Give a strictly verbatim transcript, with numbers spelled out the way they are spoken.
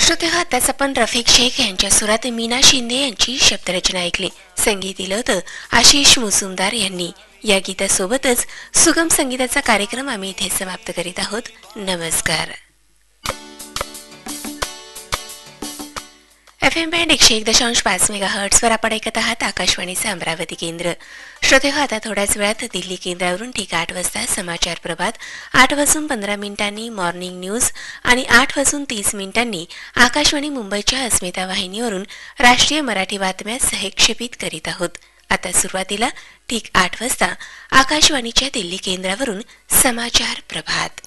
श्रोते हो, आताच आपण रफिक शेख यांच्या सुरात मीना शिंदे यांची शब्दरचना ऐकली. संगीत दिलं होतं आशिष मुजुमदार यांनी. या गीतासोबतच सुगम संगीताचा कार्यक्रम आम्ही इथे समाप्त करीत आहोत. नमस्कार. एफ एम बँड एकशे एक दशांश पाच मेगा हर्ट्सवर आपण ऐकत आहात आकाशवाणीचं अमरावती केंद्र. श्रोते हो, आता थोड्याच वेळात दिल्ली केंद्रावरून ठीक आठ वाजता समाचार प्रभात, आठ वाजून पंधरा मिनिटांनी मॉर्निंग न्यूज आणि आठ वाजून तीस मिनिटांनी आकाशवाणी मुंबईच्या अस्मिता वाहिनीवरून राष्ट्रीय मराठी बातम्या सहक्षेपित करीत आहोत. आता सुरुवातीला ठीक आठ वाजता आकाशवाणीच्या दिल्ली केंद्रावरून समाचार प्रभात.